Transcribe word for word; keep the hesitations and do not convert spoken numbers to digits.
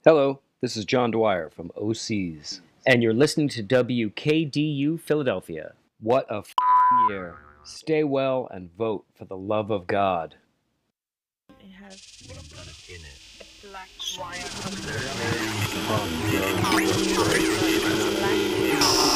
Hello, this is John Dwyer from O Cs, and you're listening to W K D U Philadelphia. What a f- year. Stay well and vote for the love of God. It has in it. black wire. Black.